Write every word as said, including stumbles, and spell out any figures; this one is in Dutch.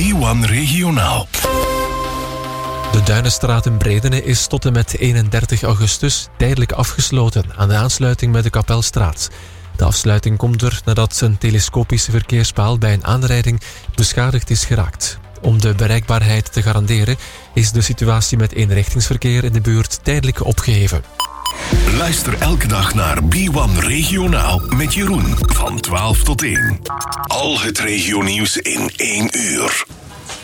B one Regionaal. De Duinenstraat in Bredene is tot en met eenendertig augustus tijdelijk afgesloten aan de aansluiting met de Kapelstraat. De afsluiting komt er nadat een telescopische verkeerspaal bij een aanrijding beschadigd is geraakt. Om de bereikbaarheid te garanderen is de situatie met eenrichtingsverkeer in de buurt tijdelijk opgeheven. Luister elke dag naar B one Regionaal met Jeroen van twaalf tot één. Al het regionieuws in één uur.